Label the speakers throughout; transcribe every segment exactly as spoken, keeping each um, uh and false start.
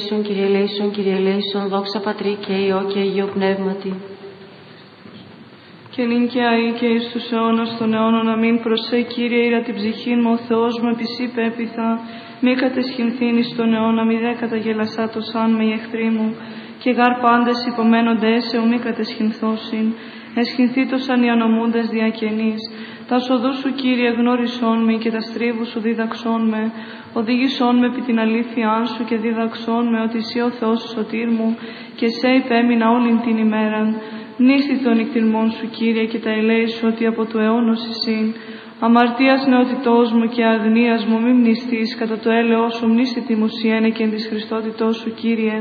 Speaker 1: Κύριε ελέησον, Κύριε ελέησον, δόξα Πατρί και Υιό και Αγίο Πνεύματι.
Speaker 2: Και νυν και αεί και εις τους αιώνας των αιώνων, αμήν. Προσέ, Κύριε, ήρα την ψυχήν μου, ο Θεός μου επισύ πέπειθα, μη κατεσχυνθήν εις τον αιώνα, μη δε καταγελασά το σαν με οι εχθροί μου, και γάρ πάντες υπομένονται έσεου μη κατεσχυνθώσιν, εσχυνθήτωσαν οι ανομούντες διακαινείς. Τα σοδού σου, Κύριε, γνώρισόν με και τα στρίβου σου δίδαξόν με, οδήγησόν με επί την αλήθειά σου και δίδαξόν με ότι εσύ ο Θεός ο σωτήρ μου και σε υπέμεινα όλην την ημέραν. Μνήσθη των νυχτηρμών σου, Κύριε, και τα ελέη σου ότι από του αιώνος εισήν. Αμαρτίας νεότητός μου και αγνίας μου μη μνηστείς, κατά το έλεος σου μνήσθη τη μουσιένε και εν της Χριστότητός σου, Κύριε.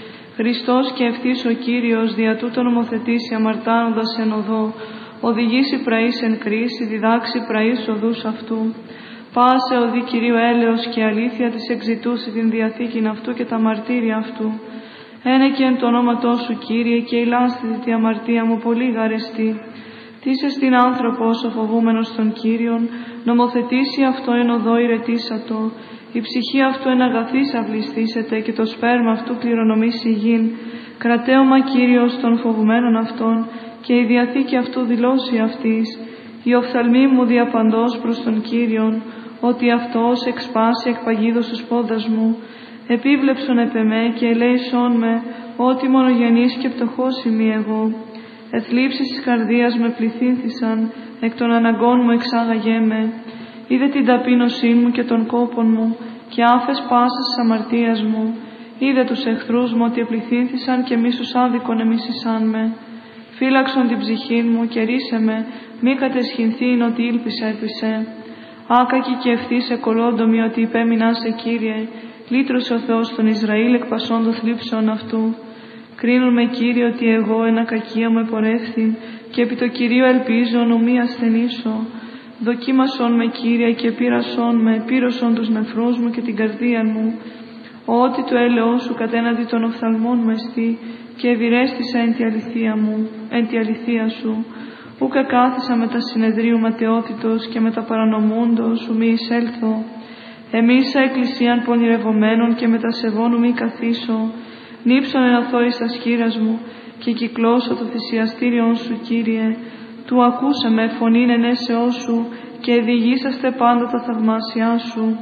Speaker 2: Χριστός και ευθύς ο Κύριος, δια τούτο νομοθετήσει αμαρτάνοντας εν οδό, οδηγήσει πραείς εν κρίση, διδάξει πραείς οδούς αυτού. Πάσε οδή Κυρίου έλεος και αλήθεια της εξητούσει την διαθήκην αυτού και τα μαρτύρια αυτού. Ένε και εν το ονόματό σου, Κύριε, και η λάστητη τη αμαρτία μου πολύ γαρεστή. Τίσε στην άνθρωπος ο φοβούμενος των Κύριων, νομοθετήσει αυτό εν οδό ηρετήσατο. Η ψυχή αυτού εν αγαθής αυλιστήσεται και το σπέρμα αυτού κληρονομήσει γην. Κρατέωμα Κύριος των φοβουμένων αυτών και η διαθήκη αυτού δηλώσει αυτής. Η οφθαλμή μου διαπαντός προς τον Κύριον, ότι αυτός εξπάσει εκ παγίδος τους πόδας μου. Επίβλεψον επ' εμέ και ελέησόν με, ότι μονογενής και πτωχός ημί εγώ. Εθλίψεις της καρδίας με πληθύνθησαν, εκ των αναγκών μου εξάγαγέ με. Είδε την ταπείνωσή μου και των κόπων μου, και άφες πάσας της αμαρτίας μου. Είδε τους εχθρούς μου ότι επληθύνθησαν και μίσους άδικον εμίσησαν με. Φύλαξον την ψυχή μου και ρίσε με, μη κατεσχυνθήν ότι ήλπισα έπεισε. Άκακη και ευθύς εκολόντομη ότι υπέμεινά σε, Κύριε, λύτρωσε ο Θεός τον Ισραήλ εκ πασών των θλίψεων αυτού. Κρίνουν με, Κύριε, ότι εγώ εν ακακία μου επορεύθην και επί το Κυρίο ελπίζω νου μη ασθενήσω. Δοκίμασον με, Κύριε, και πείρασον με, πύρωσον τους νεφρούς μου και την καρδία μου. Ότι το έλεος σου κατέναντι των οφθαλμών μου εστί και ευηρέστησα εν τη αληθεία μου, εν τη αληθεία σου. Ούκα κάθισα με τα συνεδρίου ματαιότητος και με τα παρανομούντος σου μη εισέλθω. Εμίσα εκκλησίαν πονηρευομένων και με τα σεβόνου μη καθίσω. Νύψον εν αθώης τα σχήρας μου και κυκλώσω το θυσιαστήριον σου, Κύριε. Του ακούσαμε φωνήν ενέσεώς σου και διηγήσαστε πάντα τα θαυμάσια σου.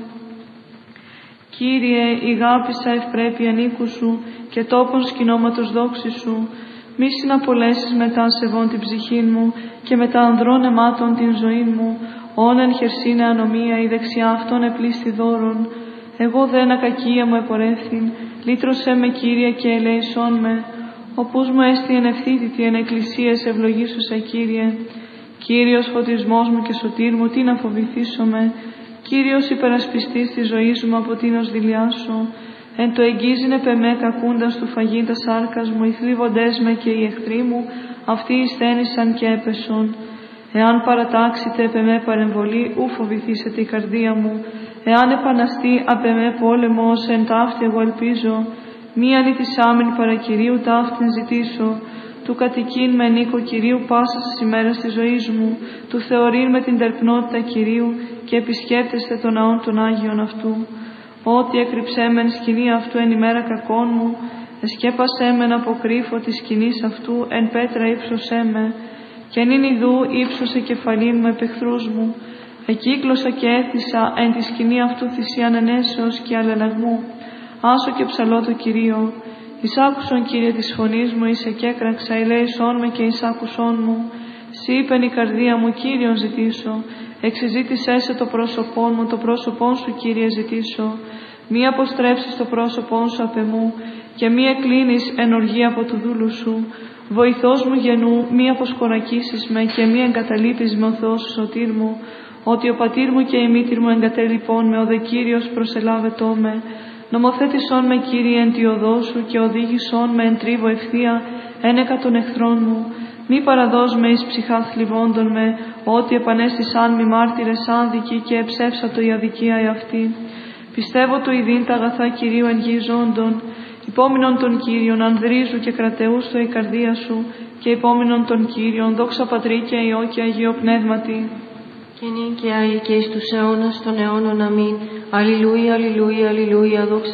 Speaker 2: Κύριε, ηγάπησα ευπρέπεια νίκου σου και τόπον σκηνώματος δόξη σου. Μη συναπολέσεις μετά σεβών την ψυχή μου και μετά ανδρών αιμάτων την ζωή μου. Όν εν χερσίνε ανομία, η δεξιά αυτών επλήστη δώρων. Εγώ δεν ακακία μου επορεύθην, λύτρωσέ με, Κύριε, και ελέησόν με. Οπούς μου έστι εν ευθύτητη εν εκκλησίες ευλογήσουσα, Κύριε. Κύριος φωτισμός μου και σωτήρ μου, τι να φοβηθήσομαι. Κύριος υπερασπιστής της ζωής μου, από τίνος δηλιάσω. Εν το εγγίζειν επ' εμέ κακούντας του φαγήν τα σάρκας μου, οι θλίβοντές με και οι εχθροί μου, αυτοί εισθένησαν και έπεσον. Εάν παρατάξετε επ' εμέ παρεμβολή, ου φοβηθήσετε η καρδία μου. Εάν επαναστεί απ' εμέ πόλεμος, εν ταύτη εγώ ελπίζω. Μη αληθισάμην παρά Κυρίου ταύτην ζητήσω. Του κατοικήν με νίκο Κυρίου πάσας τις ημέρας της ζωής μου. Του θεωρήν με την τερπνότητα Κυρίου και επισκέπτεστε τον ναόν των Άγιων αυτού. Ότι έκρυψέ μεν σκηνή αυτού εν ημέρα κακών μου, εσκέπασέ μεν από κρύφο της σκηνής αυτού, εν πέτρα ύψωσέ με. Και νυν ιδού ύψωσε κεφαλήν μου επ' εχθρούς μου. Εκύκλωσα και έθισα εν τη σκηνή αυτού θυσίαν ενέσεως και αλληλεγμού. Άσο και ψαλώ το Κυρίο. Εισάκουσον, Κύριε, της φωνής μου, εις εκέκραξα, ελέησόν με και εισάκουσόν μου. Σύ είπεν η καρδία μου, Κύριον ζητήσω. Εξεζήτησέ σε το πρόσωπόν μου, το πρόσωπόν σου, Κύριε, ζητήσω. Μη αποστρέψεις το πρόσωπόν σου απ' εμού και μη εκλίνεις εν οργή από του δούλου σου. Βοηθός μου γενού, μη αποσκορακίσεις με και μη εγκαταλείπεις με ο Θεός σου σωτήρ μου. Ότι ο πατήρ μου και η μήτηρ μου εγκατελειπών με, ο δε Κύριος προσελάβετό με. Νομοθέτησόν με, Κύριε, εν τη οδό σου και οδήγησόν με εν τρίβο ευθεία ένεκα των εχθρών μου. Μη παραδώσ' με εις ψυχά θλιβόντων με, ότι επανέστησαν μη μάρτυρες άδικοι και εψεύσατο η αδικία εαυτή. Πιστεύω το ειδήν τα αγαθά Κυρίου εν γη ζώντων. Υπόμεινον των Κύριων ανδρίζου και κρατεού στο η καρδία σου και υπόμεινον των Κύριων δόξα Πατρί και Υιό και Αγίο Πνεύματι.
Speaker 1: Και νυν και αεί και εις τους αιώνας των αιώνων, αμήν. Αλληλούια, αλληλούια, αλληλούια, δόξα